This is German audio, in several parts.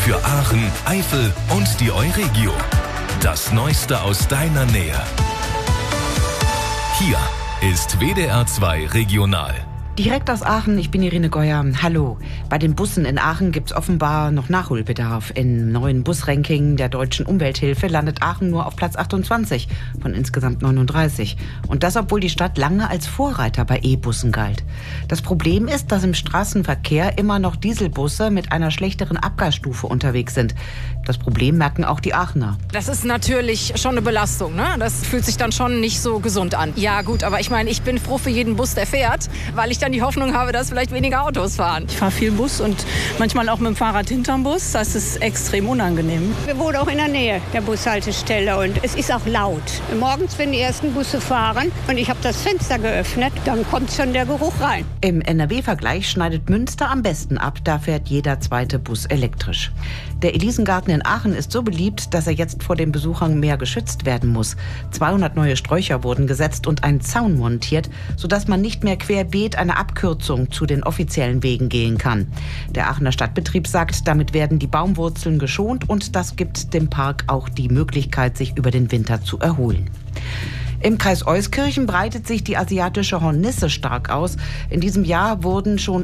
Für Aachen, Eifel und die Euregio. Das Neueste aus deiner Nähe. Hier ist WDR 2 Regional. Direkt aus Aachen, ich bin Irene Geuer. Hallo. Bei den Bussen in Aachen gibt es offenbar noch Nachholbedarf. Im neuen Busranking der Deutschen Umwelthilfe landet Aachen nur auf Platz 28 von insgesamt 39. Und das, obwohl die Stadt lange als Vorreiter bei E-Bussen galt. Das Problem ist, dass im Straßenverkehr immer noch Dieselbusse mit einer schlechteren Abgasstufe unterwegs sind. Das Problem merken auch die Aachener. Das ist natürlich schon eine Belastung, ne? Das fühlt sich dann schon nicht so gesund an. Ja gut, aber ich meine, ich bin froh für jeden Bus, der fährt, weil ich dann die Hoffnung habe, dass vielleicht weniger Autos fahren. Ich fahre viel Bus und manchmal auch mit dem Fahrrad hinterm Bus. Das ist extrem unangenehm. Wir wohnen auch in der Nähe der Bushaltestelle und es ist auch laut. Morgens, wenn die ersten Busse fahren und ich habe das Fenster geöffnet, dann kommt schon der Geruch rein. Im NRW-Vergleich schneidet Münster am besten ab. Da fährt jeder zweite Bus elektrisch. Der Elisengarten in Aachen ist so beliebt, dass er jetzt vor den Besuchern mehr geschützt werden muss. 200 neue Sträucher wurden gesetzt und ein Zaun montiert, sodass man nicht mehr querbeet eine Abkürzung zu den offiziellen Wegen gehen kann. Der Aachener Stadtbetrieb sagt, damit werden die Baumwurzeln geschont und das gibt dem Park auch die Möglichkeit, sich über den Winter zu erholen. Im Kreis Euskirchen breitet sich die asiatische Hornisse stark aus. In diesem Jahr wurden schon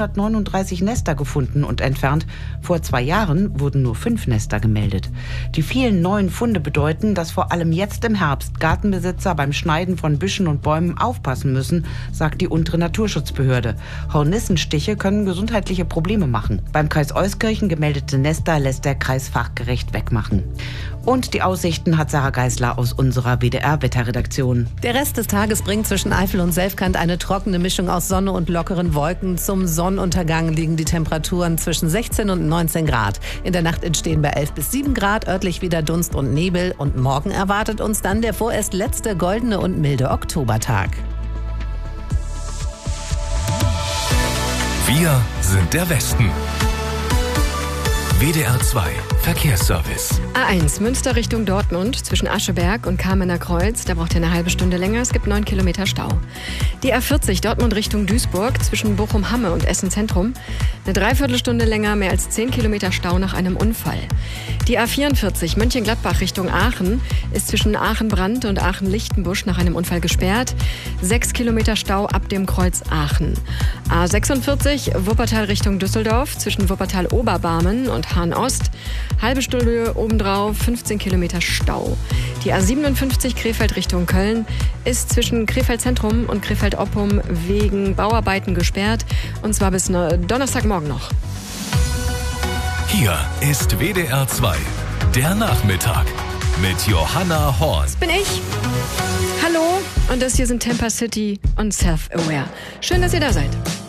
139 Nester gefunden und entfernt. Vor 2 Jahren wurden nur 5 Nester gemeldet. Die vielen neuen Funde bedeuten, dass vor allem jetzt im Herbst Gartenbesitzer beim Schneiden von Büschen und Bäumen aufpassen müssen, sagt die untere Naturschutzbehörde. Hornissenstiche können gesundheitliche Probleme machen. Beim Kreis Euskirchen gemeldete Nester lässt der Kreis fachgerecht wegmachen. Und die Aussichten hat Sarah Geisler aus unserer WDR-Wetterredaktion. Der Rest des Tages bringt zwischen Eifel und Selfkant eine trockene Mischung aus Sonne und lockeren Wolken. Zum Sonnenuntergang liegen die Temperaturen zwischen 16 und 19 Grad. In der Nacht entstehen bei 11 bis 7 Grad örtlich wieder Dunst und Nebel. Und morgen erwartet uns dann der vorerst letzte goldene und milde Oktobertag. Wir sind der Westen. WDR 2 Verkehrsservice. A1 Münster Richtung Dortmund zwischen Ascheberg und Kamener Kreuz. Da braucht ihr eine halbe Stunde länger. Es gibt 9 Kilometer Stau. Die A40 Dortmund Richtung Duisburg zwischen Bochum-Hamme und Essen Zentrum. Eine Dreiviertelstunde länger, mehr als 10 Kilometer Stau nach einem Unfall. Die A44 Mönchengladbach Richtung Aachen ist zwischen Aachen-Brand und Aachen-Lichtenbusch nach einem Unfall gesperrt. 6 Kilometer Stau ab dem Kreuz Aachen. A46 Wuppertal Richtung Düsseldorf zwischen Wuppertal-Oberbarmen und Hahn-Ost. Halbe Stunde obendrauf, 15 Kilometer Stau. Die A57 Krefeld Richtung Köln ist zwischen Krefeld Zentrum und Krefeld Oppum wegen Bauarbeiten gesperrt. Und zwar bis Donnerstagmorgen noch. Hier ist WDR 2, der Nachmittag mit Johanna Horst. Das bin ich. Hallo und das hier sind Temper City und Self-Aware. Schön, dass ihr da seid.